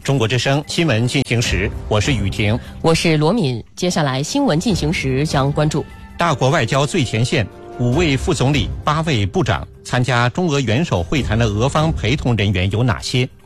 中国之声新闻进行时，我是雨婷， 我是罗敏。接下来新闻进行时将关注大国外交最前线，5位副总理、8位部长参加中俄元首会谈的俄方陪同人员有哪些？